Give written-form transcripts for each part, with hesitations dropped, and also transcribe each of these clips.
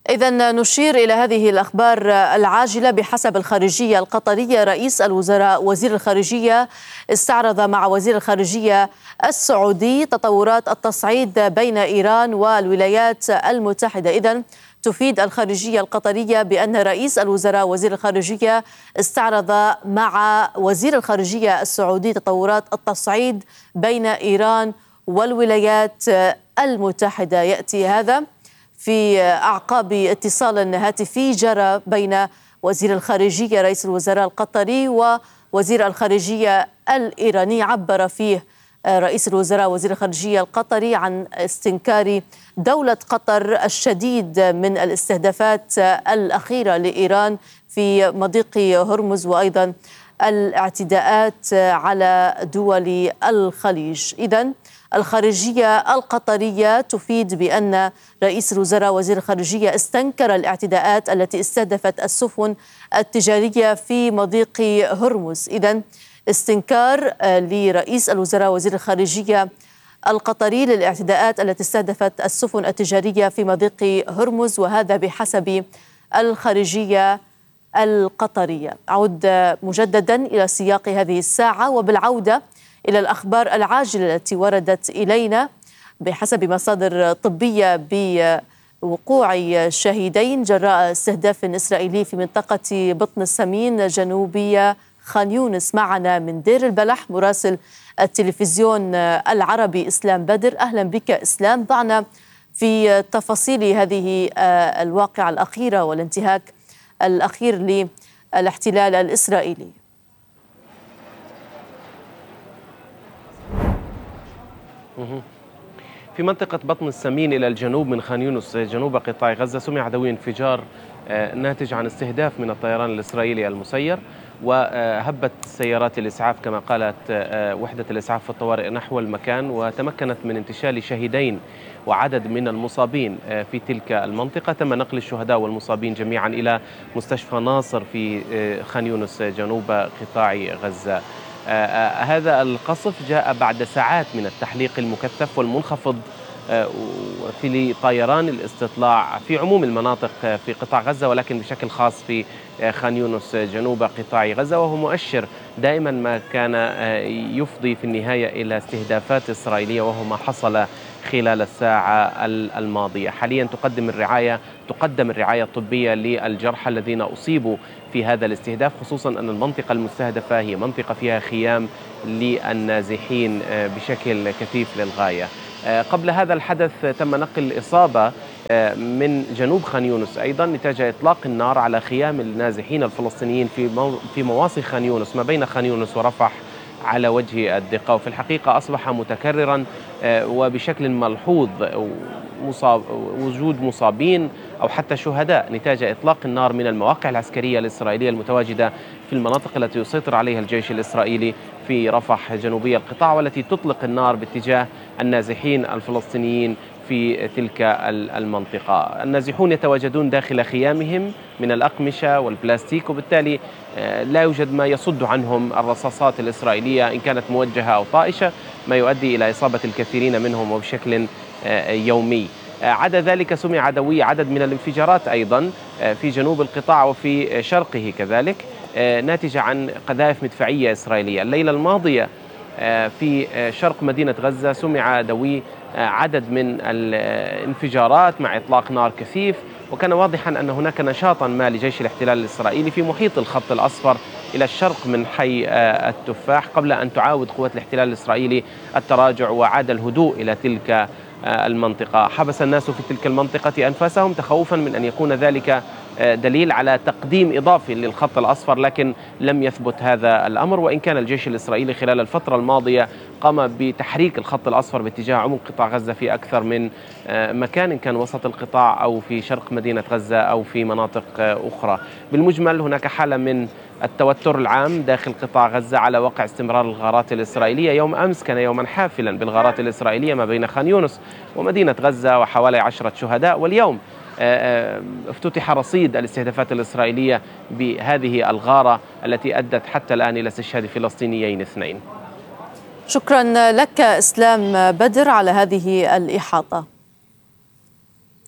إذا نشير إلى هذه الأخبار العاجلة. بحسب الخارجية القطرية، رئيس الوزراء وزير الخارجية استعرض مع وزير الخارجية السعودي تطورات التصعيد بين إيران والولايات المتحدة. إذن تفيد الخارجية القطرية بأن رئيس الوزراء وزير الخارجية استعرض مع وزير الخارجية السعودي تطورات التصعيد بين إيران والولايات المتحدة. يأتي هذا في أعقاب اتصال هاتفي جرى بين وزير الخارجية رئيس الوزراء القطري ووزير الخارجية الإيراني. عبر فيه رئيس الوزراء وزير الخارجية القطري عن استنكار دولة قطر الشديد من الاستهدافات الأخيرة لإيران في مضيق هرمز، وأيضا الاعتداءات على دول الخليج. إذن الخارجية القطرية تفيد بأن رئيس الوزراء وزير الخارجية استنكر الاعتداءات التي استهدفت السفن التجارية في مضيق هرمز. إذن استنكار لرئيس الوزراء وزير الخارجية القطري للاعتداءات التي استهدفت السفن التجارية في مضيق هرمز، وهذا بحسب الخارجية القطرية. أعود مجددا إلى سياق هذه الساعة وبالعودة إلى الأخبار العاجلة التي وردت إلينا. بحسب مصادر طبية بوقوع شهيدين جراء استهداف إسرائيلي في منطقة بطن السمين جنوبية خان يونس. معنا من دير البلح مراسل التلفزيون العربي إسلام بدر. أهلا بك إسلام، ضعنا في تفاصيل هذه الواقعة الأخيرة والانتهاك الأخير للاحتلال الإسرائيلي. في منطقة بطن السمين إلى الجنوب من خان يونس جنوب قطاع غزة سمع دوي انفجار ناتج عن استهداف من الطيران الإسرائيلي المسير، وهبت سيارات الإسعاف كما قالت وحدة الإسعاف في الطوارئ نحو المكان، وتمكنت من انتشال شهيدين وعدد من المصابين في تلك المنطقة. تم نقل الشهداء والمصابين جميعا إلى مستشفى ناصر في خان يونس جنوب قطاع غزة. هذا القصف جاء بعد ساعات من التحليق المكثف والمنخفض في طيران الاستطلاع في عموم المناطق في قطاع غزة، ولكن بشكل خاص في خان يونس جنوب قطاع غزة، وهو مؤشر دائما ما كان يفضي في النهاية إلى استهدافات إسرائيلية، وهو ما حصل خلال الساعة الماضية. حاليا تقدم الرعاية الطبية للجرحى الذين أصيبوا في هذا الاستهداف، خصوصا أن المنطقة المستهدفة هي منطقة فيها خيام للنازحين بشكل كثيف للغاية. قبل هذا الحدث تم نقل إصابة من جنوب خان يونس أيضا نتاج إطلاق النار على خيام النازحين الفلسطينيين في مواصي خان يونس ما بين خان يونس ورفح على وجه الدقة. وفي الحقيقة أصبح متكررا وبشكل ملحوظ وجود مصابين أو حتى شهداء نتاج إطلاق النار من المواقع العسكرية الإسرائيلية المتواجدة في المناطق التي يسيطر عليها الجيش الإسرائيلي في رفح جنوبي القطاع، والتي تطلق النار باتجاه النازحين الفلسطينيين في تلك المنطقة. النازحون يتواجدون داخل خيامهم من الأقمشة والبلاستيك، وبالتالي لا يوجد ما يصد عنهم الرصاصات الإسرائيلية إن كانت موجهة أو طائشة، ما يؤدي إلى إصابة الكثيرين منهم وبشكل يومي. عدا ذلك سمع دوي عدد من الانفجارات أيضا في جنوب القطاع وفي شرقه كذلك، ناتجة عن قذائف مدفعية إسرائيلية. الليلة الماضية في شرق مدينة غزة سمع دوي عدد من الانفجارات مع إطلاق نار كثيف، وكان واضحا أن هناك نشاطا ما لجيش الاحتلال الإسرائيلي في محيط الخط الأصفر إلى الشرق من حي التفاح، قبل أن تعاود قوات الاحتلال الإسرائيلي التراجع وعاد الهدوء إلى تلك المنطقة. حبس الناس في تلك المنطقة أنفاسهم تخوفا من أن يكون ذلك دليل على تقديم إضافي للخط الأصفر، لكن لم يثبت هذا الأمر، وإن كان الجيش الإسرائيلي خلال الفترة الماضية قام بتحريك الخط الأصفر باتجاه عمق قطاع غزة في أكثر من مكان، إن كان وسط القطاع أو في شرق مدينة غزة أو في مناطق أخرى. بالمجمل هناك حالة من التوتر العام داخل قطاع غزة على وقع استمرار الغارات الإسرائيلية. يوم أمس كان يوما حافلا بالغارات الإسرائيلية ما بين خان يونس ومدينة غزة وحوالي 10 شهداء، واليوم افتتح رصيد الاستهدافات الإسرائيلية بهذه الغارة التي أدت حتى الآن إلى استشهاد فلسطينيين 2. شكرا لك إسلام بدر على هذه الإحاطة.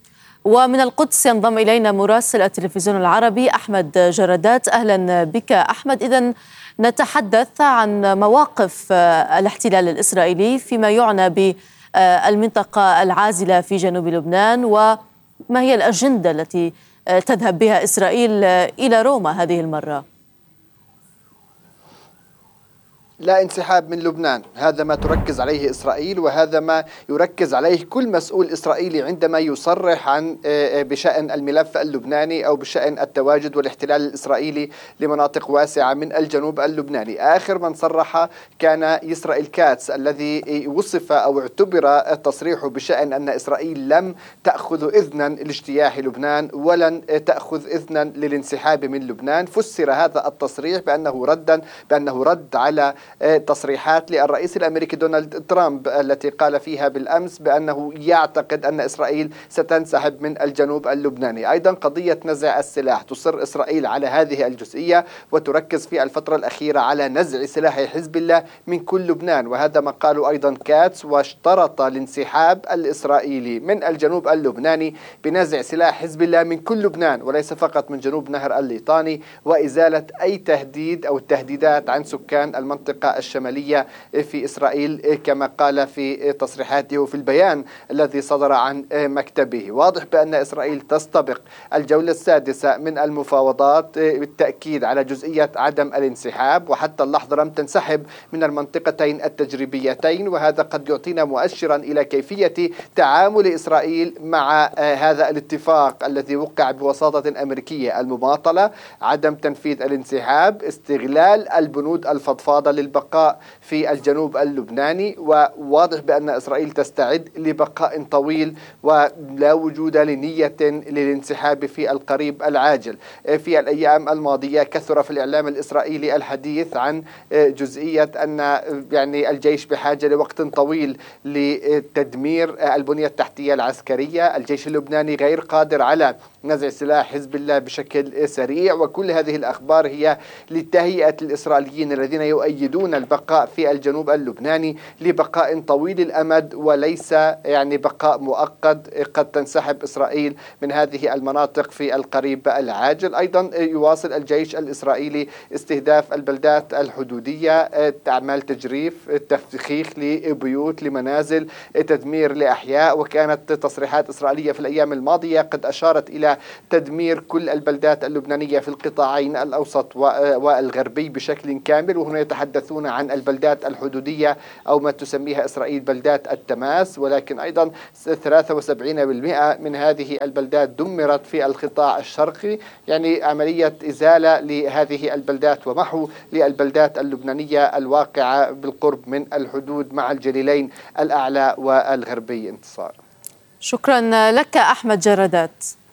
ومن القدس ينضم إلينا مراسل التلفزيون العربي أحمد جردات. أهلا بك أحمد. إذن نتحدث عن مواقف الاحتلال الإسرائيلي فيما يعنى بالمنطقة العازلة في جنوب لبنان، وما هي الأجندة التي تذهب بها إسرائيل إلى روما هذه المرة؟ لا انسحاب من لبنان، هذا ما تركز عليه إسرائيل، وهذا ما يركز عليه كل مسؤول إسرائيلي عندما يصرح عن بشأن الملف اللبناني أو بشأن التواجد والاحتلال الإسرائيلي لمناطق واسعة من الجنوب اللبناني. آخر من صرح كان إسرائيل كاتس، الذي وصف أو اعتبر تصريحه بشأن أن إسرائيل لم تأخذ إذنا لاجتياح لبنان ولن تأخذ إذنا للانسحاب من لبنان. فسر هذا التصريح بأنه رد على تصريحات للرئيس الأمريكي دونالد ترامب التي قال فيها بالأمس بأنه يعتقد أن إسرائيل ستنسحب من الجنوب اللبناني. أيضا قضية نزع السلاح، تصر إسرائيل على هذه الجزئية وتركز في الفترة الأخيرة على نزع سلاح حزب الله من كل لبنان، وهذا ما قاله أيضا كاتس، واشترط الانسحاب الإسرائيلي من الجنوب اللبناني بنزع سلاح حزب الله من كل لبنان وليس فقط من جنوب نهر الليطاني، وإزالة أي تهديد أو التهديدات عن سكان المنطقة الشمالية في إسرائيل كما قال في تصريحاته وفي البيان الذي صدر عن مكتبه. واضح بأن إسرائيل تستبق الجولة السادسة من المفاوضات بالتأكيد على جزئية عدم الانسحاب، وحتى اللحظة لم تنسحب من المنطقتين التجريبيتين، وهذا قد يعطينا مؤشرا إلى كيفية تعامل إسرائيل مع هذا الاتفاق الذي وقع بوساطة أمريكية المماطلة، عدم تنفيذ الانسحاب، استغلال البنود الفضفاضة للبقاء في الجنوب اللبناني. وواضح بأن إسرائيل تستعد لبقاء طويل ولا وجود لنية للانسحاب في القريب العاجل. في الأيام الماضية كثر في الإعلام الإسرائيلي الحديث عن جزئية أن الجيش بحاجة لوقت طويل لتدمير البنية التحتية العسكرية، الجيش اللبناني غير قادر على نزع سلاح حزب الله بشكل سريع، وكل هذه الأخبار هي لتهيئة الإسرائيليين الذين يؤيدون البقاء في الجنوب اللبناني لبقاء طويل الأمد وليس بقاء مؤقت. قد تنسحب إسرائيل من هذه المناطق في القريب العاجل. أيضا يواصل الجيش الإسرائيلي استهداف البلدات الحدودية، أعمال تجريف، تفخيخ لبيوت، لمنازل، تدمير لأحياء، وكانت تصريحات إسرائيلية في الأيام الماضية قد أشارت إلى تدمير كل البلدات اللبنانية في القطاعين الأوسط والغربي بشكل كامل. وهنا يتحدثون عن البلدات الحدودية أو ما تسميها إسرائيل بلدات التماس، ولكن أيضا 73% من هذه البلدات دمرت في القطاع الشرقي، عملية إزالة لهذه البلدات ومحو للبلدات اللبنانية الواقعة بالقرب من الحدود مع الجليلين الأعلى والغربي. انتصار. شكرا لك أحمد جردات.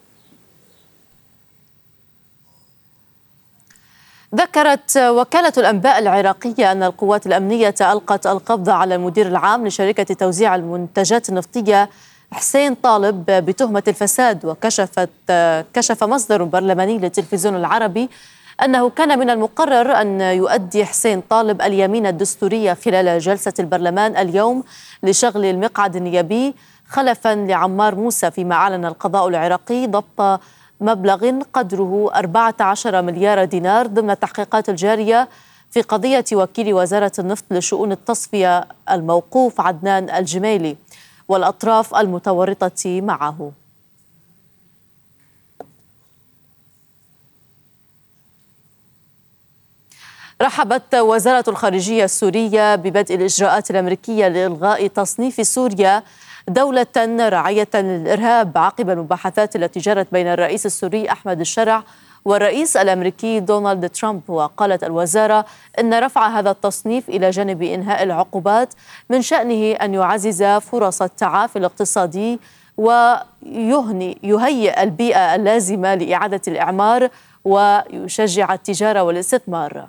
ذكرت وكالة الأنباء العراقية أن القوات الأمنية ألقت القبض على المدير العام لشركة توزيع المنتجات النفطية حسين طالب بتهمة الفساد. كشف مصدر برلماني للتلفزيون العربي أنه كان من المقرر أن يؤدي حسين طالب اليمين الدستورية خلال جلسة البرلمان اليوم لشغل المقعد النيابي خلفا لعمار موسى، فيما أعلن القضاء العراقي ضبط مبلغ قدره 14 مليار دينار ضمن التحقيقات الجارية في قضية وكيل وزارة النفط لشؤون التصفية الموقوف عدنان الجميلي والأطراف المتورطة معه. رحبت وزارة الخارجية السورية ببدء الإجراءات الأمريكية لإلغاء تصنيف سوريا دولة راعية للإرهاب عقب المباحثات التي جرت بين الرئيس السوري أحمد الشرع والرئيس الأمريكي دونالد ترامب. وقالت الوزارة إن رفع هذا التصنيف إلى جانب إنهاء العقوبات من شأنه أن يعزز فرص التعافي الاقتصادي ويهيئ البيئة اللازمة لإعادة الإعمار ويشجع التجارة والاستثمار.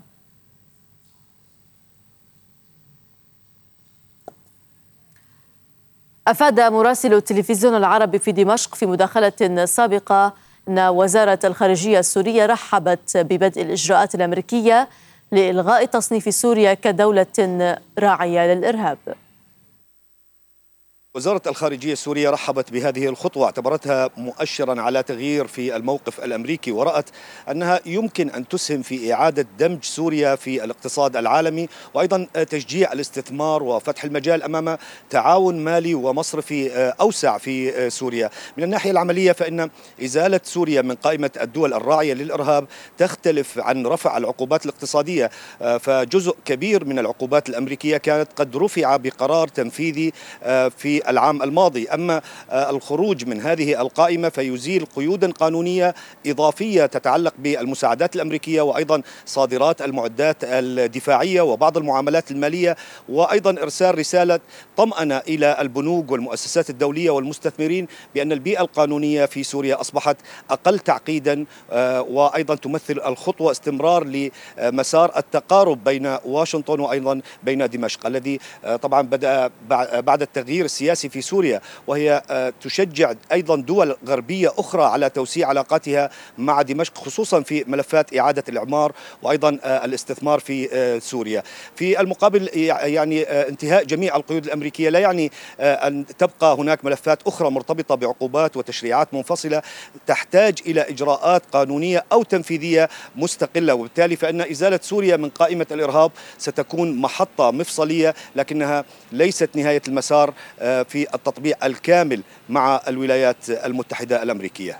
أفاد مراسل التلفزيون العربي في دمشق في مداخلة سابقة أن وزارة الخارجية السورية رحبت ببدء الإجراءات الأمريكية لإلغاء تصنيف سوريا كدولة راعية للإرهاب. وزارة الخارجية السورية رحبت بهذه الخطوة، اعتبرتها مؤشرا على تغيير في الموقف الأمريكي، ورأت أنها يمكن أن تسهم في إعادة دمج سوريا في الاقتصاد العالمي، وأيضا تشجيع الاستثمار وفتح المجال أمام تعاون مالي ومصرفي أوسع في سوريا. من الناحية العملية فإن إزالة سوريا من قائمة الدول الراعية للإرهاب تختلف عن رفع العقوبات الاقتصادية، فجزء كبير من العقوبات الأمريكية كانت قد رفع بقرار تنفيذي في العام الماضي. أما الخروج من هذه القائمة فيزيل قيودا قانونية إضافية تتعلق بالمساعدات الأمريكية، وأيضا صادرات المعدات الدفاعية وبعض المعاملات المالية، وأيضا إرسال رسالة طمأنة إلى البنوك والمؤسسات الدولية والمستثمرين بأن البيئة القانونية في سوريا أصبحت أقل تعقيدا، وأيضا تمثل الخطوة استمرار لمسار التقارب بين واشنطن وأيضا بين دمشق، الذي طبعا بدأ بعد التغيير السياسي في سوريا، وهي تشجع أيضا دول غربية أخرى على توسيع علاقاتها مع دمشق، خصوصا في ملفات إعادة الإعمار وأيضا الاستثمار في سوريا. في المقابل يعني انتهاء جميع القيود الأمريكية لا يعني أن تبقى هناك ملفات أخرى مرتبطة بعقوبات وتشريعات منفصلة تحتاج إلى إجراءات قانونية أو تنفيذية مستقلة، وبالتالي فإن إزالة سوريا من قائمة الإرهاب ستكون محطة مفصلية، لكنها ليست نهاية المسار في التطبيع الكامل مع الولايات المتحدة الأمريكية.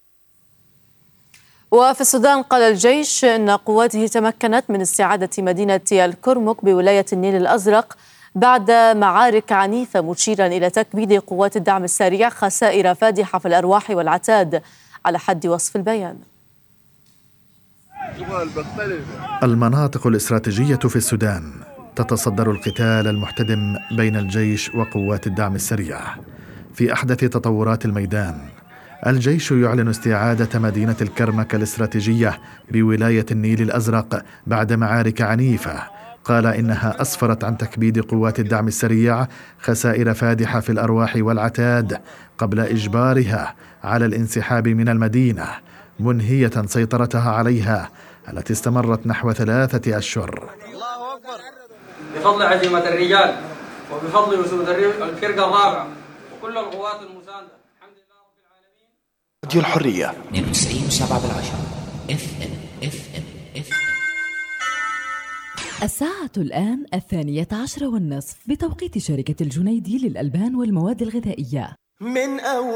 وفي السودان قال الجيش أن قواته تمكنت من استعادة مدينة الكرمك بولاية النيل الأزرق بعد معارك عنيفة، مشيرا إلى تكبيد قوات الدعم السريع خسائر فادحة في الأرواح والعتاد على حد وصف البيان. المناطق الاستراتيجية في السودان تتصدر القتال المحتدم بين الجيش وقوات الدعم السريع. في أحدث تطورات الميدان، الجيش يعلن استعادة مدينة الكرمك الاستراتيجية بولاية النيل الأزرق بعد معارك عنيفة قال إنها أسفرت عن تكبيد قوات الدعم السريع خسائر فادحة في الأرواح والعتاد قبل إجبارها على الانسحاب من المدينة، منهية سيطرتها عليها التي استمرت نحو 3 أشهر. الله أكبر. بفضل عزيمة الرجال وبفضل وسود الفرقة الرابعة وكل القوات المساندة، الحمد لله رب العالمين. راديو الحرية 92.7 FM. الساعة الآن 12:30 بتوقيت شركة الجنيدي للألبان والمواد الغذائية. من أول